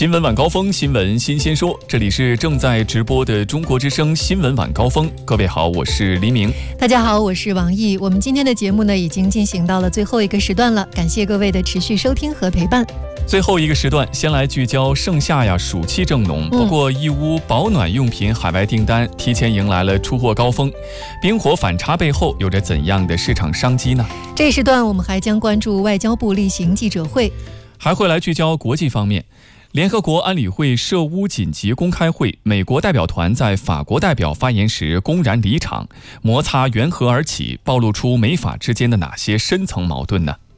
新闻晚高峰，新闻新鲜说，这里是正在直播的中国之声新闻晚高峰。各位好，我是黎明。 大家好，我是王毅。我们今天的节目呢，已经进行到了最后一个时段了，感谢各位的持续收听和陪伴。 最后一个时段，先来聚焦盛夏呀，暑气正浓。不过，义乌保暖用品海外订单提前迎来了出货高峰，冰火反差背后有着怎样的市场商机呢？ 这一时段我们还将关注外交部例行记者会， 还会来聚焦国际方面。联合国安理会涉乌紧急公开会，美国代表团在法国代表发言时公然离场，摩擦缘何而起，暴露出美法之间的哪些深层矛盾呢？